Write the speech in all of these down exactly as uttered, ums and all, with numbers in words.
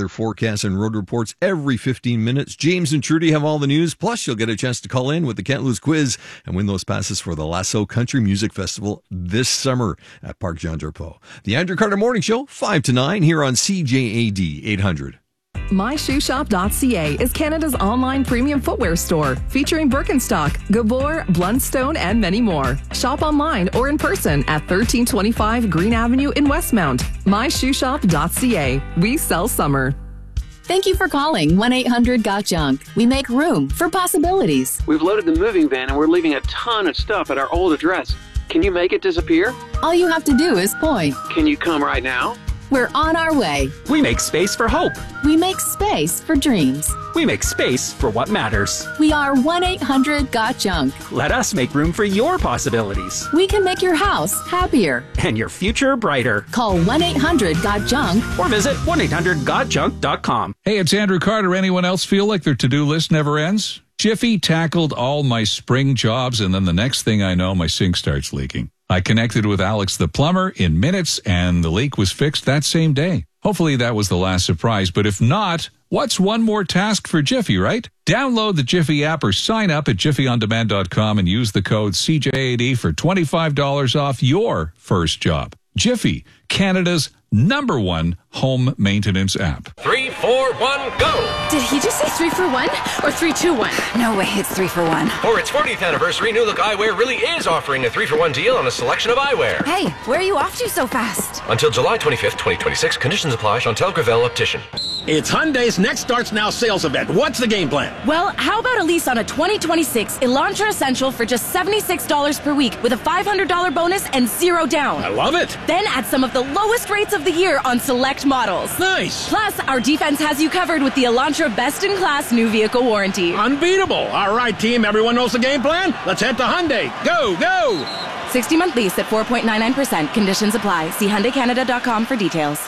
weather forecasts and road reports every fifteen minutes. James and Trudy have all the news. Plus, you'll get a chance to call in with the Can't Lose quiz and win those passes for the Lasso Country Music Festival this summer at Parc Jean-Drapeau. The Andrew Carter Morning Show, five to nine, here on C J A D eight hundred. my shoe shop dot c a is Canada's online premium footwear store, featuring Birkenstock, Gabor, Blundstone, and many more. Shop online or in person at thirteen twenty-five Green Avenue in Westmount. my shoe shop dot c a. We sell summer. Thank you for calling one eight hundred got junk. We make room for possibilities. We've loaded the moving van and we're leaving a ton of stuff at our old address. Can you make it disappear? All you have to do is point. Can you come right now? We're on our way. We make space for hope. We make space for dreams. We make space for what matters. We are one eight hundred got junk. Let us make room for your possibilities. We can make your house happier. And your future brighter. Call one eight hundred got junk. Or visit one eight hundred got junk dot com. Hey, it's Andrew Carter. Anyone else feel like their to-do list never ends? Jiffy tackled all my spring jobs, and then the next thing I know, my sink starts leaking. I connected with Alex the plumber in minutes, and the leak was fixed that same day. Hopefully that was the last surprise, but if not, what's one more task for Jiffy, right? Download the Jiffy app or sign up at jiffy on demand dot com and use the code C J A D for twenty-five dollars off your first job. Jiffy, Canada's number one home maintenance app. Three, four, one, go! Did he just say three for one or three, two, one? No way, it's three for one. For its fortieth anniversary, New Look Eyewear really is offering a three for one deal on a selection of eyewear. Hey, where are you off to so fast? Until July twenty-fifth, twenty twenty-six, conditions apply. Chantel Gravel, Optician. It's Hyundai's Next Starts Now sales event. What's the game plan? Well, how about a lease on a twenty twenty-six Elantra Essential for just seventy-six dollars per week with a five hundred dollars bonus and zero down? I love it. Then add some of the lowest rates of the year on select models. Nice. Plus, our defense has you covered with the Elantra best-in-class new vehicle warranty. Unbeatable. All right, team. Everyone knows the game plan? Let's head to Hyundai. Go, go. sixty-month lease at four point nine nine percent. Conditions apply. See Hyundai Canada dot com for details.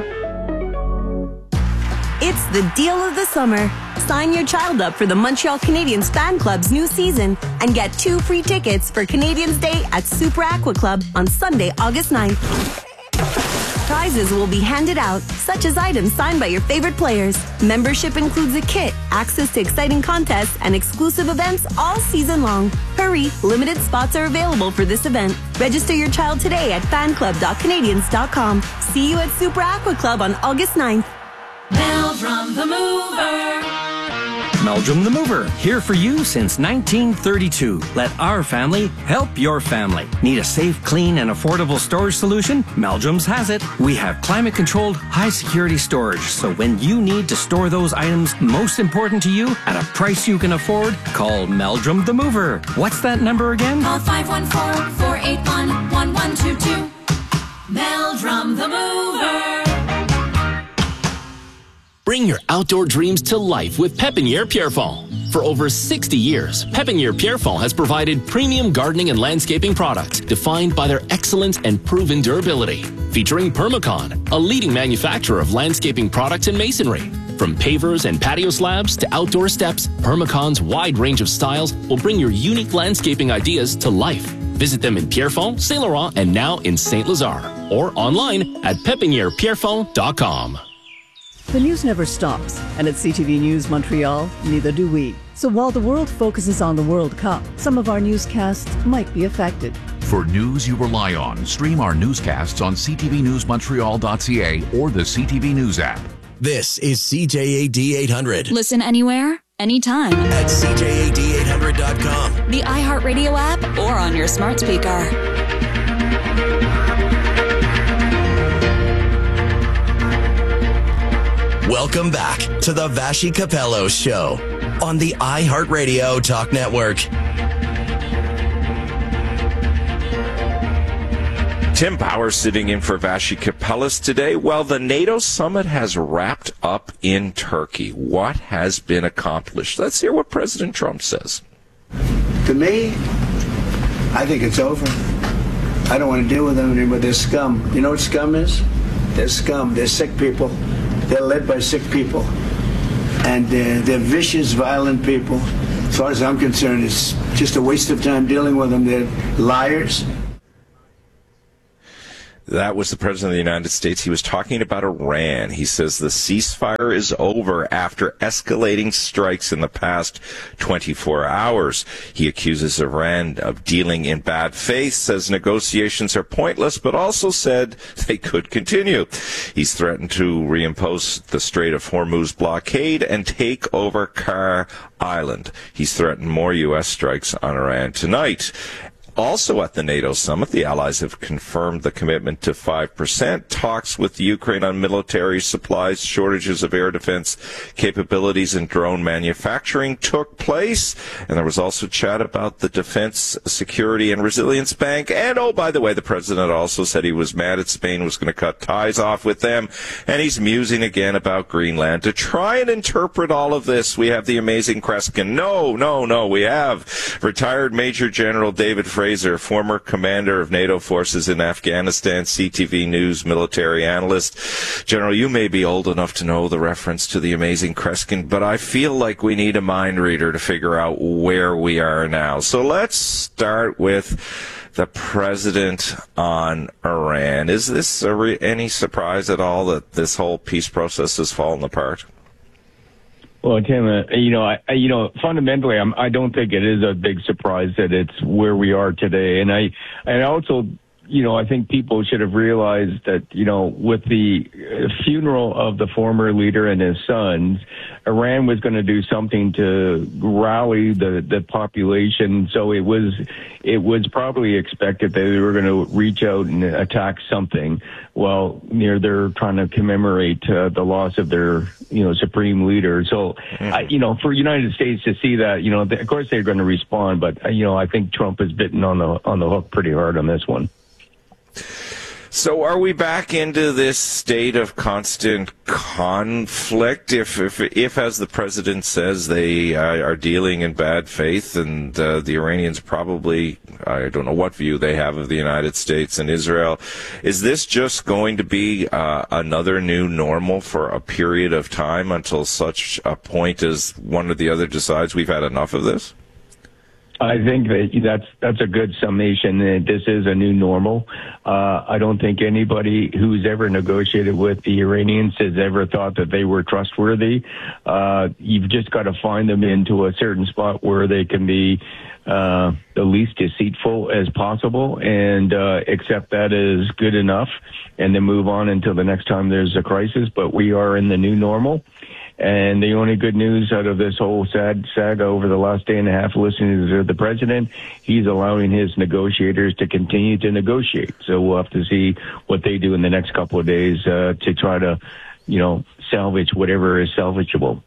It's the deal of the summer. Sign your child up for the Montreal Canadiens Fan Club's new season and get two free tickets for Canadiens Day at Super Aqua Club on Sunday, August ninth. Prizes will be handed out, such as items signed by your favorite players. Membership includes a kit, access to exciting contests, and exclusive events all season long. Hurry, limited spots are available for this event. Register your child today at fan club dot canadiens dot com. See you at Super Aqua Club on August ninth. Meldrum the Mover. Meldrum the Mover, here for you since nineteen thirty-two. Let our family help your family. Need a safe, clean, and affordable storage solution? Meldrum's has it. We have climate-controlled, high-security storage, so when you need to store those items most important to you at a price you can afford, call Meldrum the Mover. What's that number again? Call five one four, four eight one, one one two two. Meldrum the Mover. Bring your outdoor dreams to life with Pépinière Pierrefonds. For over sixty years, Pépinière Pierrefonds has provided premium gardening and landscaping products defined by their excellence and proven durability. Featuring Permacon, a leading manufacturer of landscaping products and masonry. From pavers and patio slabs to outdoor steps, Permacon's wide range of styles will bring your unique landscaping ideas to life. Visit them in Pierrefonds, Saint Laurent, and now in Saint Lazare. Or online at pépinière pierrefonds dot com. The news never stops, and at C T V News Montreal, neither do we. So while the world focuses on the World Cup, some of our newscasts might be affected. For news you rely on, stream our newscasts on c t v news montreal dot c a or the C T V News app. This is C J A D eight hundred. Listen anywhere, anytime. At c j a d eight hundred dot com. The iHeartRadio app or on your smart speaker. Welcome back to the Vashi Capello Show on the iHeartRadio Talk Network. Tim Power sitting in for Vashi Capellas today. Well, the NATO summit has wrapped up in Turkey. What has been accomplished? Let's hear what President Trump says. To me, I think it's over. I don't want to deal with them anymore. They're scum. You know what scum is? They're scum. They're sick people. They're led by sick people. And uh, they're vicious, violent people. As far as I'm concerned, it's just a waste of time dealing with them. They're liars. That was the President of the United States. He was talking about Iran. He says the ceasefire is over after escalating strikes in the past twenty-four hours. He accuses Iran of dealing in bad faith, says negotiations are pointless, but also said they could continue. He's threatened to reimpose the Strait of Hormuz blockade and take over Kar Island. He's threatened more U S strikes on Iran tonight. Also at the NATO summit, the allies have confirmed the commitment to five percent. Talks with Ukraine on military supplies, shortages of air defense capabilities, and drone manufacturing took place. And there was also chat about the Defense Security and Resilience Bank. And, oh, by the way, the president also said he was mad at Spain, was going to cut ties off with them. And he's musing again about Greenland. To try and interpret all of this, we have the amazing Kreskin. No, no, no, we have retired Major General David Fraser. Fraser, former commander of NATO forces in Afghanistan, C T V News military analyst. General, you may be old enough to know the reference to the amazing Kreskin, but I feel like we need a mind reader to figure out where we are now. So let's start with the president on Iran. Is this a re- any surprise at all that this whole peace process has fallen apart? Well, Tim, uh, you know, I, you know, fundamentally, I'm, I don't think it is a big surprise that it's where we are today. And I, and also, you know, I think people should have realized that, you know, with the funeral of the former leader and his sons, Iran was going to do something to rally the, the population. So it was, it was probably expected that they were going to reach out and attack something. Well, you know, they're trying to commemorate uh, the loss of their, you know, supreme leader. So, mm-hmm. I, you know, for United States to see that, you know, they, of course they're going to respond, but uh, you know, I think Trump is bitten on the on the hook pretty hard on this one. So are we back into this state of constant conflict? If, if, if as the president says, they uh, are dealing in bad faith, and uh, the Iranians probably, I don't know what view they have of the United States and Israel, is this just going to be uh, another new normal for a period of time until such a point as one or the other decides we've had enough of this? I think that that's that's a good summation. This is a new normal. Uh, I don't think anybody who's ever negotiated with the Iranians has ever thought that they were trustworthy. Uh, you've just got to find them into a certain spot where they can be uh, the least deceitful as possible and uh, accept that as good enough and then move on until the next time there's a crisis. But we are in the new normal. And the only good news out of this whole sad saga over the last day and a half, listening to the president, he's allowing his negotiators to continue to negotiate. So we'll have to see what they do in the next couple of days uh, to try to, you know, salvage whatever is salvageable.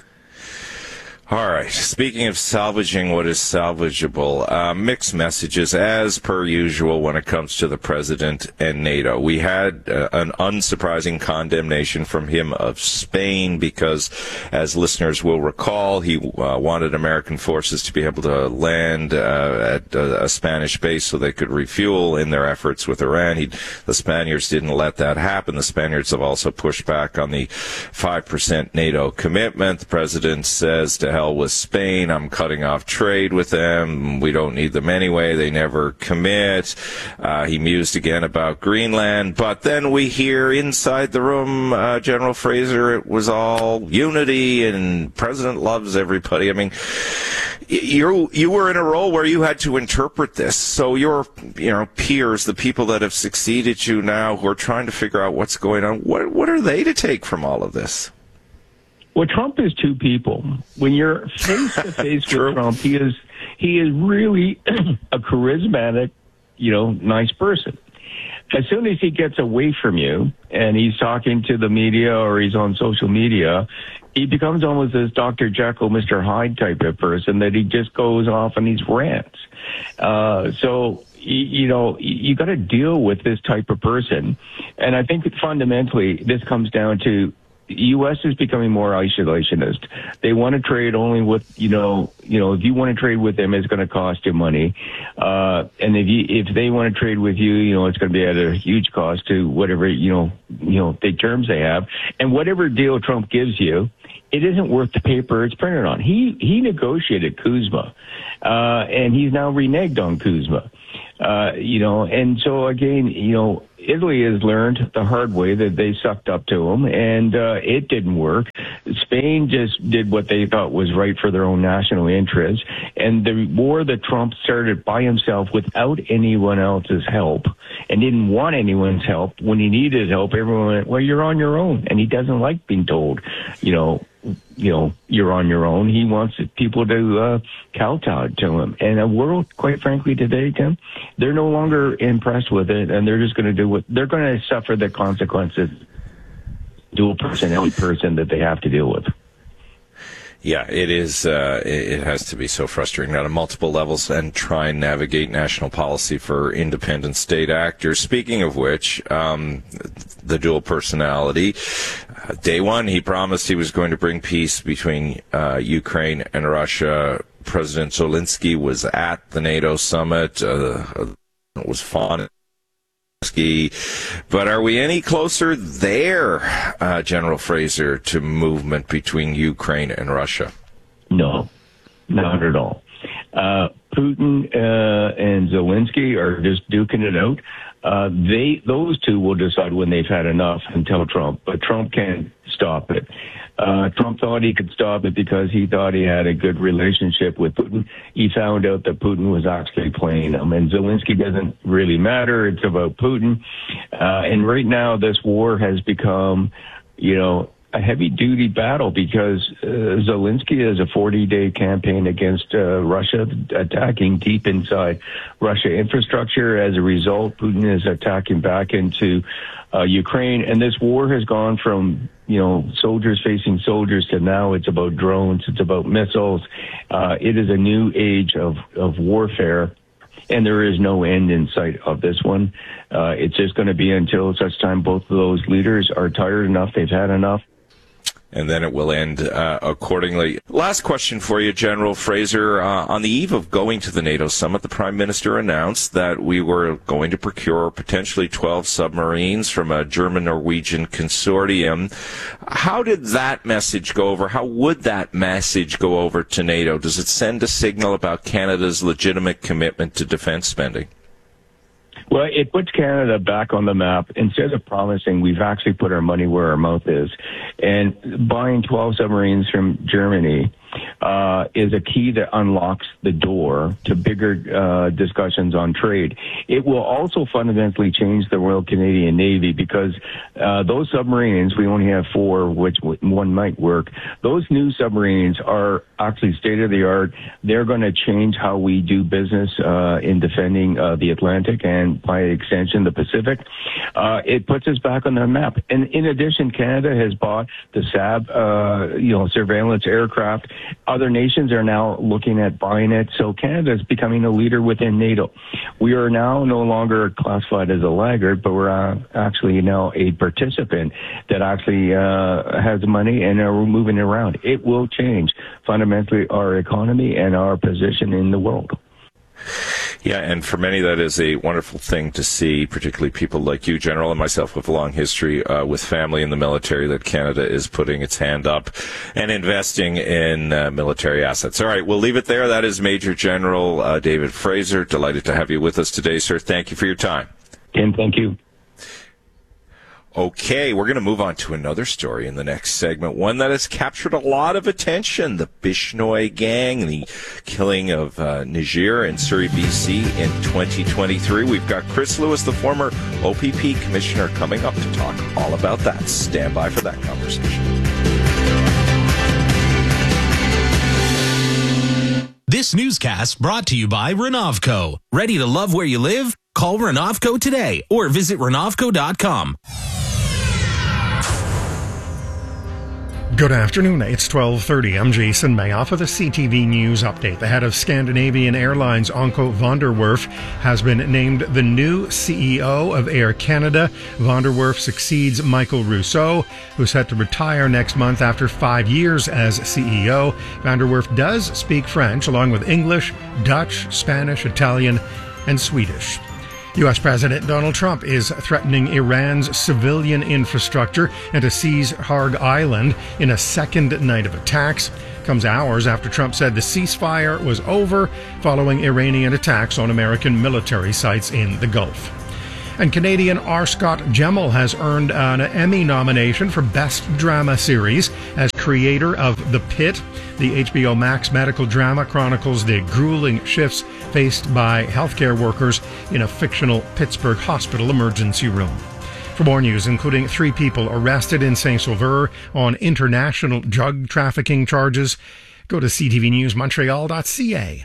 All right. Speaking of salvaging what is salvageable, uh, mixed messages as per usual when it comes to the president and NATO. We had uh, an unsurprising condemnation from him of Spain because, as listeners will recall, he uh, wanted American forces to be able to land uh, at a, a Spanish base so they could refuel in their efforts with Iran. He, the Spaniards didn't let that happen. The Spaniards have also pushed back on the five percent NATO commitment. The president says to hell with Spain, I'm cutting off trade with them. We don't need them anyway. They never commit. Uh, he mused again about Greenland. But then we hear inside the room, uh, General Fraser, it was all unity and president loves everybody. I mean, you you were in a role where you had to interpret this. So your you know peers, the people that have succeeded you now who are trying to figure out what's going on, what what are they to take from all of this? Well, Trump is two people. When you're face to face with Trump, he is he is really a charismatic, you know, nice person. As soon as he gets away from you and he's talking to the media or he's on social media, he becomes almost this Doctor Jekyll, Mister Hyde type of person that he just goes off on these rants. Uh, so, you know, you got to deal with this type of person. And I think that fundamentally this comes down to the U S is becoming more isolationist. They want to trade only with, you know, you know, if you want to trade with them, it's going to cost you money. Uh, and if you, if they want to trade with you, you know, it's going to be at a huge cost to whatever, you know, you know, the terms they have. And whatever deal Trump gives you, it isn't worth the paper it's printed on. He, he negotiated Kuzma, uh, and he's now reneged on Kuzma. Uh, you know, and so again, you know, Italy has learned the hard way that they sucked up to them, and uh, it didn't work. Spain just did what they thought was right for their own national interests, and the war that Trump started by himself without anyone else's help, and didn't want anyone's help. When he needed help, everyone went, well, you're on your own, and he doesn't like being told, you know, you know, you're on your own. He wants people to uh, kowtow to him. And a world, quite frankly, today, Tim, they're no longer impressed with it, and they're just going to do what they're going to suffer the consequences. Dual personality person that they have to deal with. Yeah, it is. Uh, it, it has to be so frustrating on multiple levels and try and navigate national policy for independent state actors. Speaking of which, um, the dual personality. Uh, day one, he promised he was going to bring peace between uh, Ukraine and Russia. President Zelensky was at the NATO summit. Uh, it was fun. But are we any closer there, uh, General Fraser, to movement between Ukraine and Russia? No, not at all. Uh, Putin uh, and Zelensky are just duking it out. Uh, they, those two will decide when they've had enough and tell Trump, but Trump can't stop it. Uh, Trump thought he could stop it because he thought he had a good relationship with Putin. He found out that Putin was actually playing him, and Zelensky doesn't really matter. It's about Putin. Uh, and right now, this war has become, you know, a heavy-duty battle because uh, Zelensky has a forty-day campaign against uh, Russia, attacking deep inside Russia infrastructure. As a result, Putin is attacking back into uh, Ukraine, and this war has gone from, you know, soldiers facing soldiers to now it's about drones, it's about missiles. Uh, it is a new age of, of warfare, and there is no end in sight of this one. Uh, it's just going to be until such time both of those leaders are tired enough, they've had enough. And then it will end uh, accordingly. Last question for you, General Fraser. Uh, on the eve of going to the NATO summit, the Prime Minister announced that we were going to procure potentially twelve submarines from a German-Norwegian consortium. How did that message go over? How would that message go over to NATO? Does it send a signal about Canada's legitimate commitment to defense spending? Well, it puts Canada back on the map. Instead of promising, we've actually put our money where our mouth is. And buying twelve submarines from Germany uh, is a key that unlocks the door to bigger uh, discussions on trade. It will also fundamentally change the Royal Canadian Navy because uh, those submarines, we only have four, which one might work. Those new submarines are actually state-of-the-art. They're going to change how we do business uh, in defending uh, the Atlantic and, by extension, the Pacific. Uh, it puts us back on the map. And in addition, Canada has bought the S A B, uh, you know, surveillance aircraft. Other nations are now looking at buying it. So Canada is becoming a leader within NATO. We are now no longer classified as a laggard, but we're uh, actually now a participant that actually uh, has money and are moving around. It will change fundamentally our economy and our position in the world. Yeah, and for many that is a wonderful thing to see, particularly people like you, General, and myself with a long history uh, with family in the military, that Canada is putting its hand up and investing in uh, military assets. All right, we'll leave it there. That is Major General uh, David Fraser. Delighted to have you with us today, sir. Thank you for your time. Tim, thank you. Okay, we're going to move on to another story in the next segment, one that has captured a lot of attention, the Bishnoi gang, the killing of uh, Niger in Surrey, B C in twenty twenty-three. We've got Chris Lewis, the former O P P commissioner, coming up to talk all about that. Stand by for that conversation. This newscast brought to you by Renovco. Ready to love where you live? Call Renovco today or visit Renovco dot com. Good afternoon. It's twelve thirty. I'm Jason Mayoff with a C T V News update. The head of Scandinavian Airlines, Anko van der Werf, has been named the new C E O of Air Canada. Van der Werf succeeds Michael Rousseau, who's set to retire next month after five years as C E O. Van der Werf does speak French, along with English, Dutch, Spanish, Italian, and Swedish. U S. President Donald Trump is threatening Iran's civilian infrastructure and to seize Harg Island in a second night of attacks. Comes hours after Trump said the ceasefire was over following Iranian attacks on American military sites in the Gulf. And Canadian R. Scott Gemmell has earned an Emmy nomination for Best Drama Series as creator of The Pit. The H B O Max medical drama chronicles the grueling shifts faced by healthcare workers in a fictional Pittsburgh hospital emergency room. For more news, including three people arrested in Saint-Sauveur on international drug trafficking charges, go to c t v news montreal dot c a.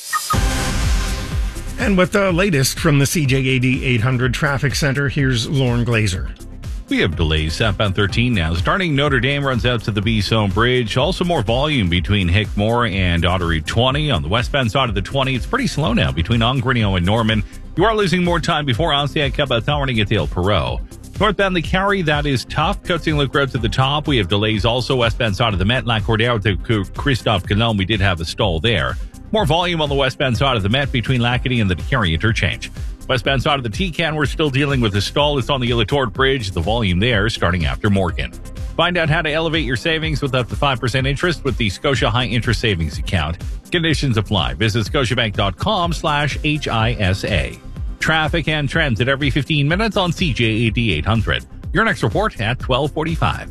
And with the latest from the C J A D eight hundred Traffic Center, here's Lauren Glazer. We have delays southbound thirteen now. Starting Notre Dame runs out to the Bisson Bridge. Also more volume between Hickmore and Ottery twenty. On the westbound side of the twenty, it's pretty slow now between Ongrenio and Norman. You are losing more time before Ancien Cabaton running at Dale Perot. Northbound the Carry, that is tough. Coatsing Look Road to the top. We have delays also westbound side of the Met. La Cordière to Christophe Colomb. We did have a stall there. More volume on the westbound side of the Met between Lacadie and the Carry interchange. Westbound side of the T-Can, we're still dealing with a stall. It's on the Illatord Bridge. The volume there starting after Morgan. Find out how to elevate your savings with up to five percent interest with the Scotia High Interest Savings Account. Conditions apply. Visit scotiabank.com slash HISA. Traffic and trends at every fifteen minutes on C J A D eight hundred. Your next report at twelve forty-five.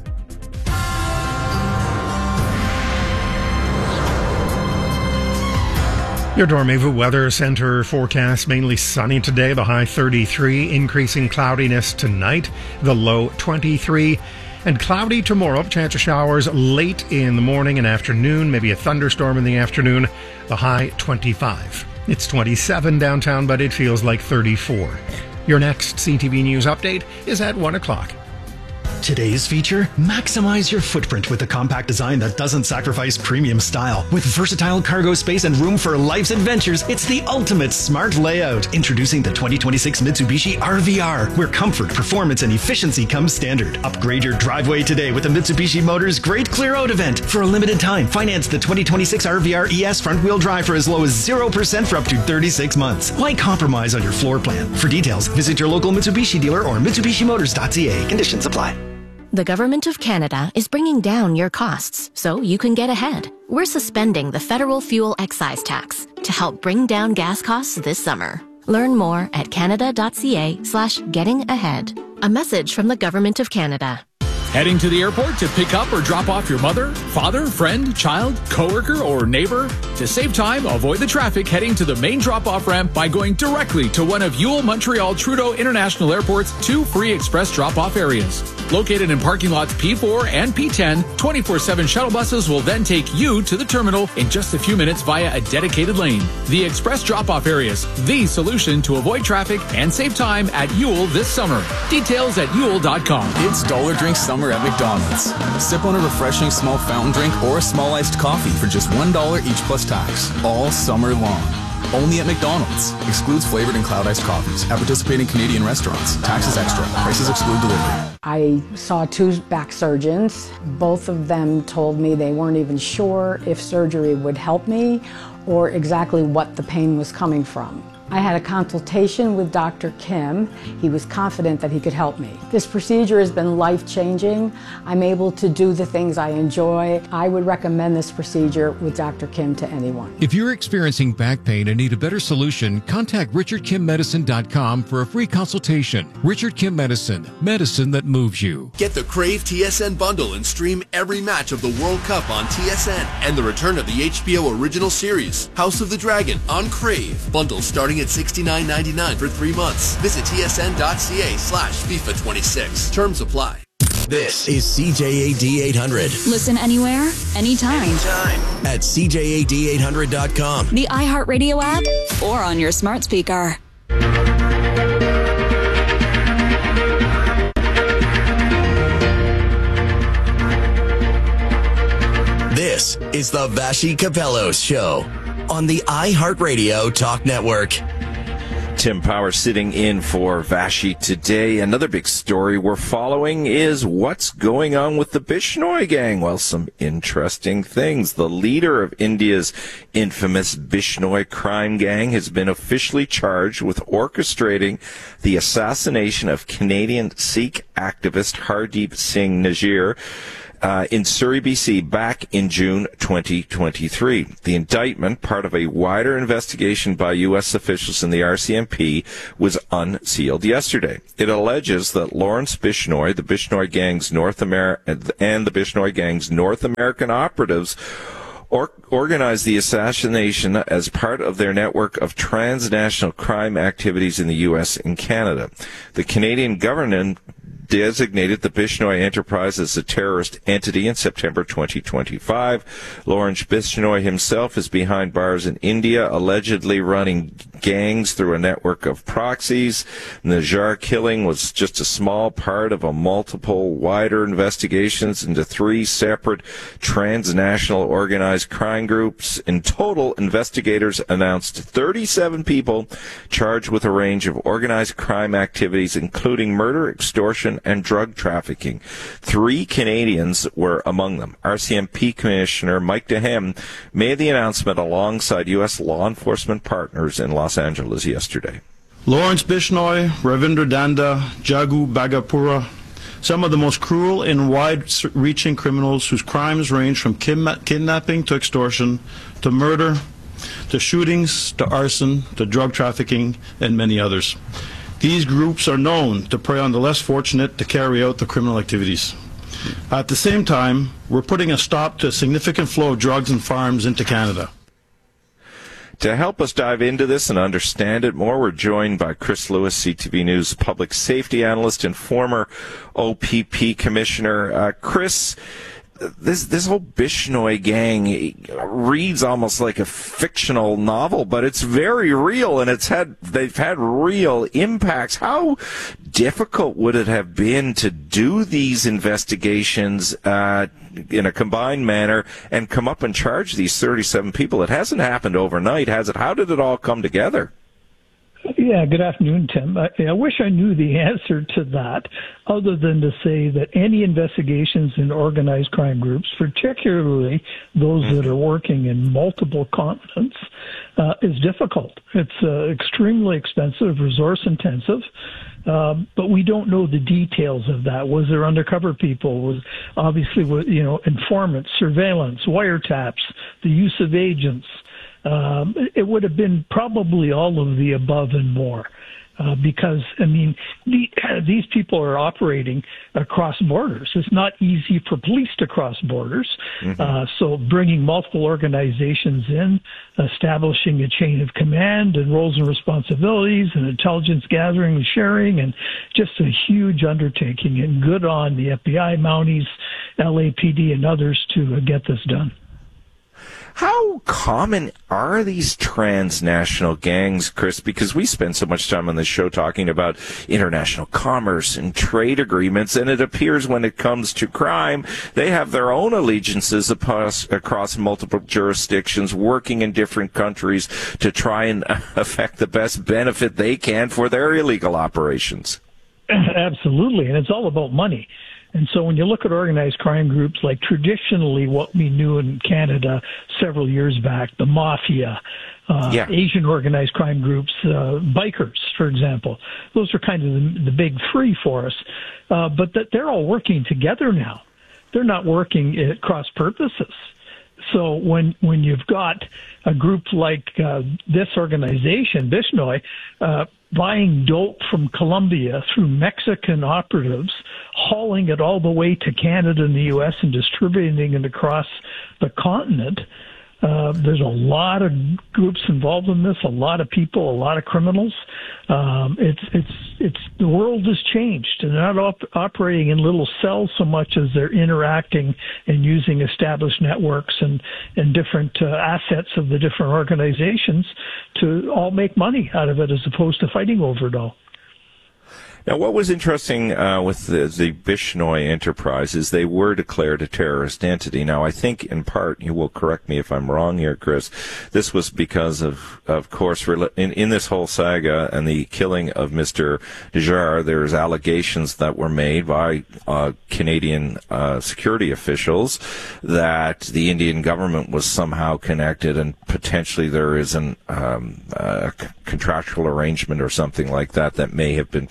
Your Dormevu Weather Center forecast: mainly sunny today, the high thirty-three, increasing cloudiness tonight, the low twenty-three, and cloudy tomorrow, chance of showers late in the morning and afternoon, maybe a thunderstorm in the afternoon, the high twenty-five. It's twenty-seven downtown, but it feels like thirty-four. Your next C T V News update is at one o'clock. Today's feature: maximize your footprint with a compact design that doesn't sacrifice premium style. With versatile cargo space and room for life's adventures, it's the ultimate smart layout. Introducing the twenty twenty-six Mitsubishi R V R, where comfort, performance, and efficiency come standard. Upgrade your driveway today with the Mitsubishi Motors Great Clear Out event. For a limited time, finance the twenty twenty-six R V R E S front-wheel drive for as low as zero percent for up to thirty-six months. Why compromise on your floor plan? For details, visit your local Mitsubishi dealer or mitsubishi motors dot c a. Conditions apply. The Government of Canada is bringing down your costs so you can get ahead. We're suspending the federal fuel excise tax to help bring down gas costs this summer. Learn more at canada.ca slash getting ahead. A message from the Government of Canada. Heading to the airport to pick up or drop off your mother, father, friend, child, coworker, or neighbor? To save time, avoid the traffic heading to the main drop-off ramp by going directly to one of Yule Montreal Trudeau International Airport's two free express drop-off areas. Located in parking lots P four and P ten, twenty-four seven shuttle buses will then take you to the terminal in just a few minutes via a dedicated lane. The express drop-off areas, the solution to avoid traffic and save time at Yule this summer. Details at yule dot com. It's Dollar Drink Summer at McDonald's. Sip on a refreshing small fountain drink or a small iced coffee for just one dollar each plus tax, all summer long. Only at McDonald's. Excludes flavored and cloud iced coffees at participating Canadian restaurants. Taxes extra. Prices exclude delivery. I saw two back surgeons. Both of them told me they weren't even sure if surgery would help me or exactly what the pain was coming from. I had a consultation with Doctor Kim. He was confident that he could help me. This procedure has been life-changing. I'm able to do the things I enjoy. I would recommend this procedure with Doctor Kim to anyone. If you're experiencing back pain and need a better solution, contact richard kim medicine dot com for a free consultation. Richard Kim Medicine, medicine that moves you. Get the Crave T S N bundle and stream every match of the World Cup on T S N and the return of the H B O original series, House of the Dragon, on Crave. Bundle starting at sixty-nine ninety-nine for three months. Visit T S N dot C A slash FIFA twenty-six. Terms apply. This is C J A D eight hundred. Listen anywhere, anytime. Anytime. At C J A D eight hundred dot com. The iHeartRadio app or on your smart speaker. This is the Vashi Capello Show on the iHeartRadio Talk Network. Tim Power sitting in for Vashi today. Another big story we're following is what's going on with the Bishnoi gang. Well, some interesting things. The leader of India's infamous Bishnoi crime gang has been officially charged with orchestrating the assassination of Canadian Sikh activist Hardeep Singh Najjar. uh, in Surrey, B C, back in June twenty twenty-three. The indictment, part of a wider investigation by U S officials in the R C M P, was unsealed yesterday. It alleges that Lawrence Bishnoi, the Bishnoi Gang's North Amer- and the Bishnoi Gang's North American operatives Or, organized the assassination as part of their network of transnational crime activities in the U S and Canada. The Canadian government designated the Bishnoi enterprise as a terrorist entity in September twenty twenty-five. Lawrence Bishnoi himself is behind bars in India, allegedly running gangs through a network of proxies. The Najjar killing was just a small part of a multiple, wider investigations into three separate transnational organized crime groups. In total, investigators announced thirty-seven people charged with a range of organized crime activities, including murder, extortion, and drug trafficking. Three Canadians were among them. R C M P Commissioner Mike Dehem made the announcement alongside U S law enforcement partners in Los Angeles yesterday. Lawrence Bishnoi, Ravindra Danda, Jagu Bagapura, some of the most cruel and wide-reaching criminals whose crimes range from kidnapping to extortion to murder to shootings to arson to drug trafficking and many others. These groups are known to prey on the less fortunate to carry out the criminal activities. At the same time, we're putting a stop to a significant flow of drugs and firearms into Canada. To help us dive into this and understand it more, we're joined by Chris Lewis, C T V News public safety analyst and former O P P commissioner. Uh, Chris, This this whole Bishnoi gang reads almost like a fictional novel, but it's very real, and it's had they've had real impacts. How difficult would it have been to do these investigations uh, in a combined manner and come up and charge these thirty-seven people? It hasn't happened overnight, has it? How did it all come together? Yeah, good afternoon, Tim. I, I wish I knew the answer to that, other than to say that any investigations in organized crime groups, particularly those that are working in multiple continents, uh, is difficult. It's uh, extremely expensive, resource intensive. Um, but we don't know the details of that. Was there undercover people? Was obviously, you know, informants, surveillance, wiretaps, the use of agents. Um, it would have been probably all of the above and more, uh, because, I mean, the, uh, these people are operating across borders. It's not easy for police to cross borders. Mm-hmm. Uh, so bringing multiple organizations in, establishing a chain of command and roles and responsibilities and intelligence gathering and sharing, and just a huge undertaking, and good on the F B I, Mounties, L A P D, and others to uh, get this done. How common are these transnational gangs, Chris? Because we spend so much time on this show talking about international commerce and trade agreements, and it appears when it comes to crime, they have their own allegiances across, across multiple jurisdictions, working in different countries to try and affect the best benefit they can for their illegal operations. Absolutely, and it's all about money. And so when you look at organized crime groups, like traditionally what we knew in Canada several years back, the mafia, uh, yeah. Asian organized crime groups, uh, bikers, for example, those are kind of the, the big three for us. Uh, but that they're all working together now. They're not working at cross purposes. So when when you've got a group like uh, this organization, Bishnoi, uh, buying dope from Colombia through Mexican operatives, hauling it all the way to Canada and the U S and distributing it across the continent, uh, there's a lot of groups involved in this, a lot of people, a lot of criminals. Um, it's it's it's the world has changed. They're not op- operating in little cells so much as they're interacting and using established networks and and different uh, assets of the different organizations to all make money out of it, as opposed to fighting over it all. Now, what was interesting uh, with the, the Bishnoi enterprise is they were declared a terrorist entity. Now, I think in part, you will correct me if I'm wrong here, Chris, this was because of, of course, in, in this whole saga and the killing of Mister Najjar, there's allegations that were made by uh, Canadian uh, security officials that the Indian government was somehow connected, and potentially there is an um, a contractual arrangement or something like that that may have been played here.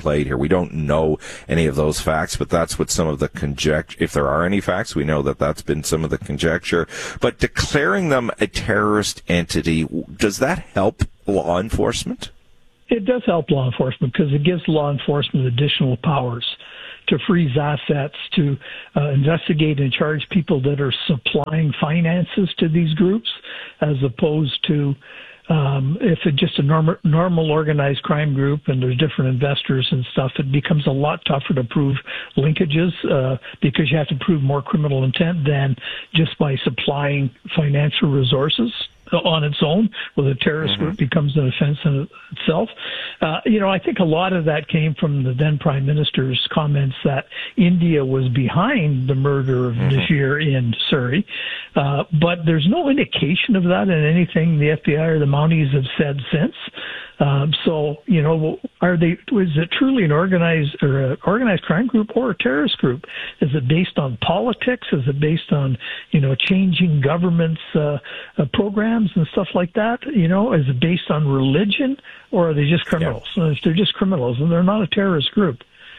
We don't know any of those facts, but that's what some of the conjecture, if there are any facts, we know that that's been some of the conjecture. But declaring them a terrorist entity, does that help law enforcement? It does help law enforcement because it gives law enforcement additional powers to freeze assets, to uh, investigate and charge people that are supplying finances to these groups, as opposed to um, if it's just a normal, normal organized crime group and there's different investors and stuff, it becomes a lot tougher to prove linkages uh, because you have to prove more criminal intent than just by supplying financial resources on its own, where the terrorist mm-hmm. group becomes an offense in itself. Uh, you know, I think a lot of that came from the then Prime Minister's comments that India was behind the murder of mm-hmm. Najir in Surrey. Uh, but there's no indication of that in anything the F B I or the Mounties have said since. Um, so, you know, are they, is it truly an organized or an organized crime group or a terrorist group? Is it based on politics? Is it based on, you know, changing government's uh, uh, programs and stuff like that? You know, is it based on religion, or are they just criminals? Yeah. If they're just criminals, then they're not a terrorist group.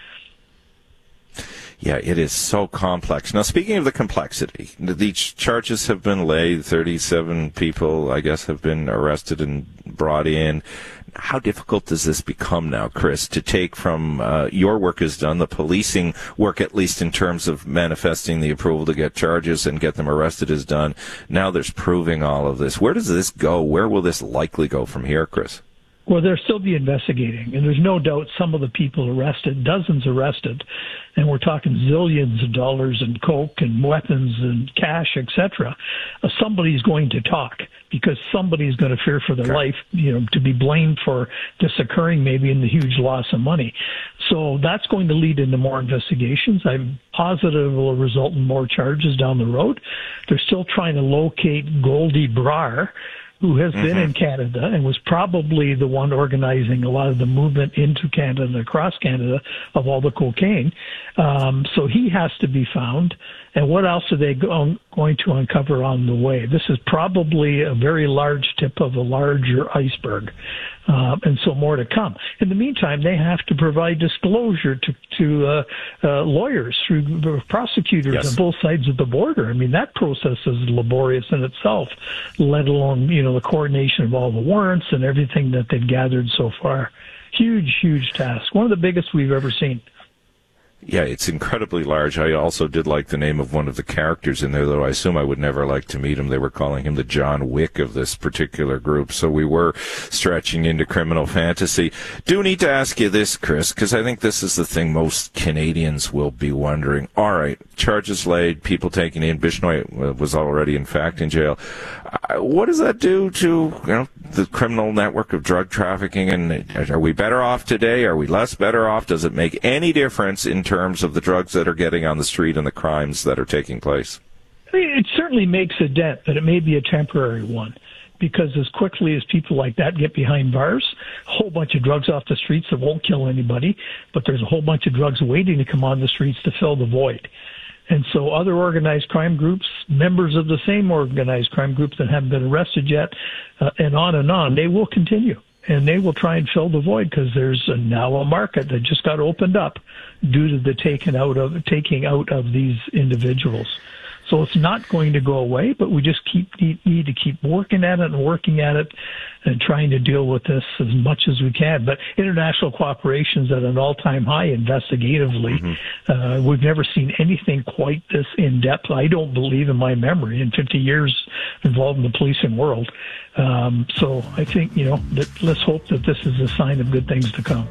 Yeah, it is so complex. Now, speaking of the complexity, the charges have been laid. thirty-seven people, I guess, have been arrested and brought in. How difficult does this become now, Chris, to take from uh, your work is done, the policing work, at least in terms of manifesting the approval to get charges and get them arrested, is done. Now there's proving all of this. Where does this go? Where will this likely go from here, Chris? Well, they'll still be investigating, and there's no doubt some of the people arrested, dozens arrested, and we're talking zillions of dollars in coke and weapons and cash, et cetera. Uh, somebody's going to talk because somebody's going to fear for their okay. life, you know, to be blamed for this occurring maybe in the huge loss of money. So that's going to lead into more investigations. I'm positive it will result in more charges down the road. They're still trying to locate Goldie Brar, who has mm-hmm. been in Canada and was probably the one organizing a lot of the movement into Canada and across Canada of all the cocaine. Um, so he has to be found. And what else are they go- going to uncover on the way? This is probably a very large tip of a larger iceberg. Uh, and so more to come. In the meantime, they have to provide disclosure to, to uh, uh, lawyers, through prosecutors yes. on both sides of the border. I mean, that process is laborious in itself, let alone, you know, the coordination of all the warrants and everything that they've gathered so far. Huge, huge task. One of the biggest we've ever seen. Yeah, it's incredibly large. I also did like the name of one of the characters in there, though I assume I would never like to meet him. They were calling him the John Wick of this particular group, so we were stretching into criminal fantasy. Do need to ask you this, Chris, because I think this is the thing most Canadians will be wondering. All right, charges laid, people taken in. Bishnoi was already, in fact, in jail. Uh, what does that do to, you know, the criminal network of drug trafficking? And are we better off today? Are we less better off? Does it make any difference in terms of the drugs that are getting on the street and the crimes that are taking place? It certainly makes a dent, but it may be a temporary one, because as quickly as people like that get behind bars, a whole bunch of drugs off the streets that won't kill anybody, but there's a whole bunch of drugs waiting to come on the streets to fill the void. And so other organized crime groups, members of the same organized crime groups that haven't been arrested yet, uh, and on and on, they will continue. And they will try and fill the void because there's a, now a market that just got opened up due to the taking out of taking out of these individuals. So it's not going to go away, but we just keep need, need to keep working at it and working at it and trying to deal with this as much as we can. But international cooperation is at an all-time high investigatively. Mm-hmm. Uh, we've never seen anything quite this in-depth, I don't believe, in my memory, in fifty years involved in the policing world. Um, so I think, you know, that, let's hope that this is a sign of good things to come.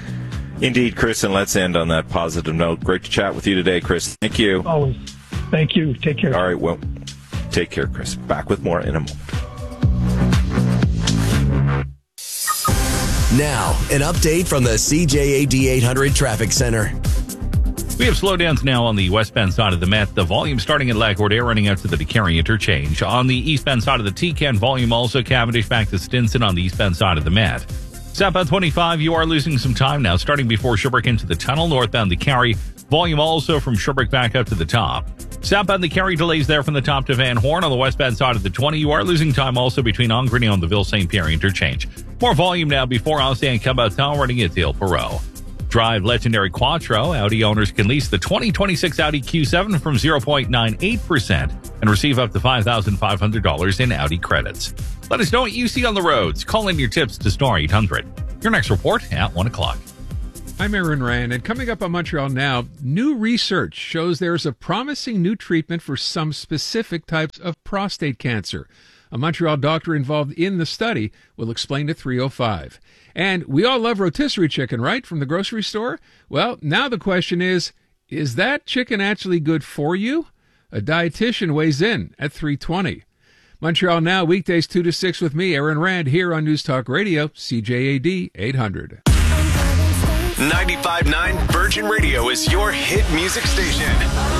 Indeed, Chris, and let's end on that positive note. Great to chat with you today, Chris. Thank you. Always. Thank you. Take care. All right. Well, take care, Chris. Back with more in a moment. Now, an update from the C J A D eight hundred Traffic Center. We have slowdowns now on the westbound side of the Met. The volume starting at Lac-Roder, running out to the DeCarry interchange. On the eastbound side of the T C A N, volume also Cavendish back to Stinson on the eastbound side of the Met. Southbound twenty-five, you are losing some time now, starting before Sherbrooke into the tunnel. Northbound DeCarry, volume also from Sherbrooke back up to the top. Southbound DeCarry, delays there from the top to Van Horn. On the westbound side of the twenty, you are losing time also between Angrignon and the Ville Saint Pierre interchange. More volume now before Austin and Caboton, running at Dale Perot. Drive legendary Quattro. Audi owners can lease the twenty twenty-six Audi Q seven from zero point nine eight percent and receive up to five thousand five hundred dollars in Audi credits. Let us know what you see on the roads. Call in your tips to Star eight hundred. Your next report at one o'clock. I'm Aaron Rand, and coming up on Montreal Now, new research shows there's a promising new treatment for some specific types of prostate cancer. A Montreal doctor involved in the study will explain at three oh five. And we all love rotisserie chicken, right, from the grocery store? Well, now the question is, is that chicken actually good for you? A dietitian weighs in at three twenty. Montreal Now, weekdays two to six with me, Aaron Rand, here on News Talk Radio, C J A D eight hundred. ninety-five point nine Virgin Radio is your hit music station.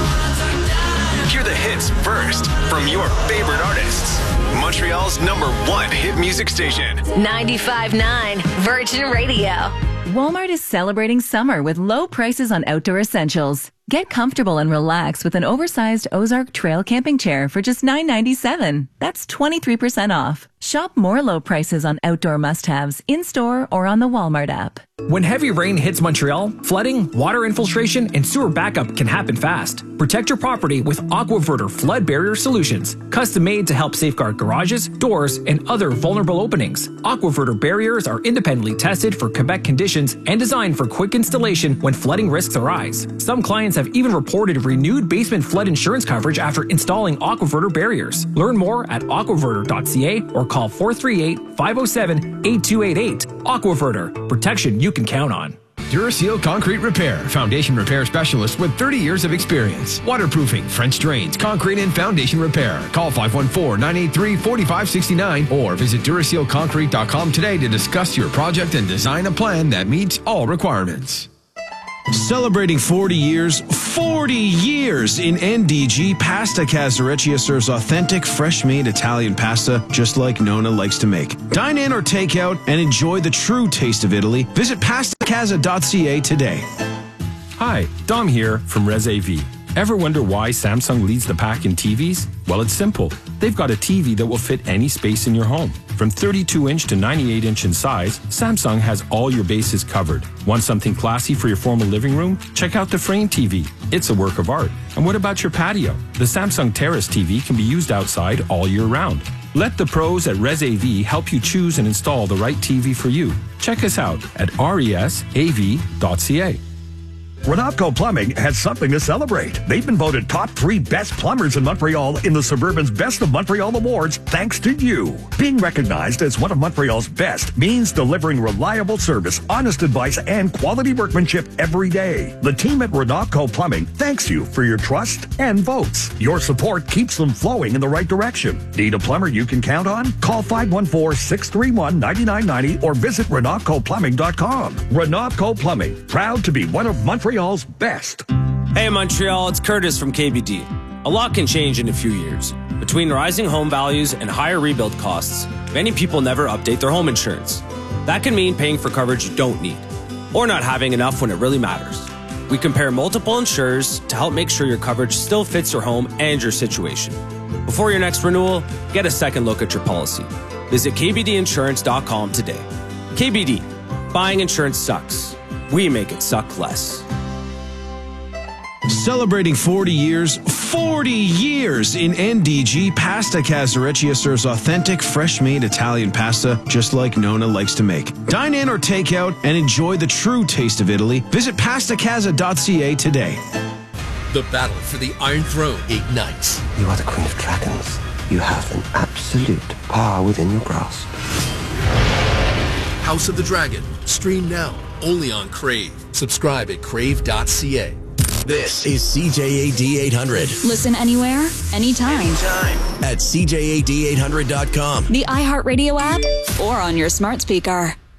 Hear the hits first from your favorite artists. Montreal's number one hit music station. ninety-five point nine Virgin Radio. Walmart is celebrating summer with low prices on outdoor essentials. Get comfortable and relax with an oversized Ozark Trail camping chair for just nine ninety-seven. That's twenty-three percent off. Shop more low prices on outdoor must-haves in-store or on the Walmart app. When heavy rain hits Montreal, flooding, water infiltration, and sewer backup can happen fast. Protect your property with AquaVerter flood barrier solutions, custom made to help safeguard garages, doors, and other vulnerable openings. AquaVerter barriers are independently tested for Quebec conditions and designed for quick installation when flooding risks arise. Some clients have even reported renewed basement flood insurance coverage after installing AquaVerter barriers. Learn more at aquaverter dot c a or call four three eight, five oh seven, eight two eight eight. AquaVerter, protection you can count on. Duraseal Concrete Repair, foundation repair specialist with thirty years of experience. Waterproofing, French drains, concrete and foundation repair. Call five one four, nine eight three, four five six nine or visit duraseal concrete dot com today to discuss your project and design a plan that meets all requirements. Celebrating forty years, forty years in N D G, Pasta Casa Recchia serves authentic, fresh-made Italian pasta just like Nona likes to make. Dine in or take out and enjoy the true taste of Italy. Visit pasta casa dot c a today. Hi, Dom here from Res A V. Ever wonder why Samsung leads the pack in T Vs? Well, it's simple. They've got a T V that will fit any space in your home. From thirty-two inch to ninety-eight inch in size, Samsung has all your bases covered. Want something classy for your formal living room? Check out the Frame T V. It's a work of art. And what about your patio? The Samsung Terrace T V can be used outside all year round. Let the pros at Res A V help you choose and install the right T V for you. Check us out at res a v dot c a. Renofco Plumbing has something to celebrate. They've been voted top three best plumbers in Montreal in the Suburban's Best of Montreal Awards thanks to you. Being recognized as one of Montreal's best means delivering reliable service, honest advice, and quality workmanship every day. The team at Renofco Plumbing thanks you for your trust and votes. Your support keeps them flowing in the right direction. Need a plumber you can count on? Call five one four, six three one, nine nine nine zero or visit renofco plumbing dot com. Renofco Plumbing, proud to be one of Montreal's Montreal's best. Hey Montreal, it's Curtis from K B D. A lot can change in a few years. Between rising home values and higher rebuild costs, many people never update their home insurance. That can mean paying for coverage you don't need, or not having enough when it really matters. We compare multiple insurers to help make sure your coverage still fits your home and your situation. Before your next renewal, get a second look at your policy. Visit k b d insurance dot com today. K B D, buying insurance sucks. We make it suck less. Celebrating forty years, forty years in N D G, Pasta Casa Recchia serves authentic, fresh-made Italian pasta just like Nona likes to make. Dine in or take out and enjoy the true taste of Italy. Visit pasta casa dot c a today. The battle for the Iron Throne ignites. You are the Queen of Dragons. You have an absolute power within your grasp. House of the Dragon. Stream now, only on Crave. Subscribe at crave dot c a. This is C J A D eight hundred. Listen anywhere, anytime. Anytime. At C J A D eight hundred dot com. The iHeartRadio app, or on your smart speaker.